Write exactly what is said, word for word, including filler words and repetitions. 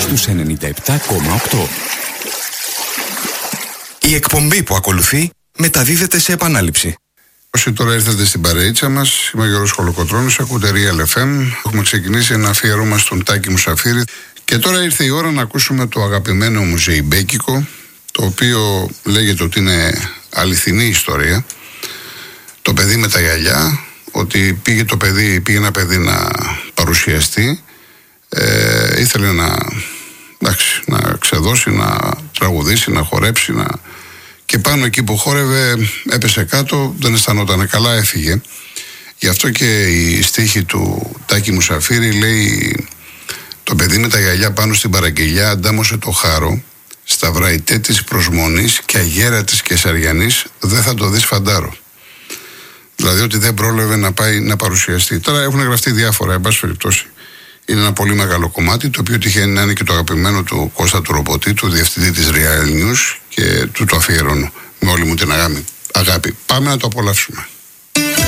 στους ενενήντα επτά κόμμα οκτώ. Η εκπομπή που ακολουθεί μεταδίδεται σε επανάληψη. Όσοι τώρα ήρθατε στην παρείτσα μας, είμαι ο Γιώργος Χολοκοτρώνης, ακούτε Real εφ εμ. Έχουμε ξεκινήσει ένα αφιέρωμα στον Τάκη Μουσαφίρη. Και τώρα ήρθε η ώρα να ακούσουμε το αγαπημένο μου ζεϊμπέκικο, το οποίο λέγεται ότι είναι αληθινή ιστορία. Το παιδί με τα γυαλιά, ότι πήγε, το παιδί, πήγε ένα παιδί να παρουσιαστεί, ε, ήθελε να, εντάξει, να ξεδώσει, να τραγουδήσει, να χορέψει, να... και πάνω εκεί που χόρευε έπεσε κάτω, δεν αισθανόταν καλά, έφυγε. Γι' αυτό και η στίχη του Τάκη Μουσαφίρη λέει: το παιδί με τα γυαλιά πάνω στην παραγγελιά αντάμωσε το χάρο, στα βραϊτέ της προσμονής και αγέρα της Κεσαριανής δεν θα το δεις φαντάρο. Δηλαδή ότι δεν πρόλαβε να πάει να παρουσιαστεί. Τώρα έχουν γραφτεί διάφορα, εν πάση περιπτώσει. Είναι ένα πολύ μεγάλο κομμάτι, το οποίο τυχαίνει να είναι και το αγαπημένο του Κώστα του Ρομποτή, του διευθυντή της Real News, και του το αφιερώνω με όλη μου την αγάπη. Πάμε να το απολαύσουμε.